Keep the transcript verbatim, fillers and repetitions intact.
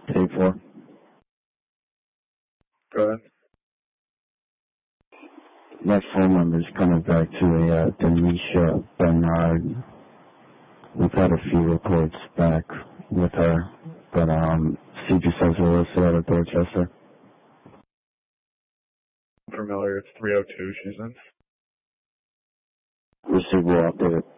Tape four. Go ahead. That phone number is coming back to a uh, Denisha Bernard. We've had a few reports back with her, but um, C J says we're listed out of Dorchester. I'm familiar. It's three oh two she's in. Receive will update it.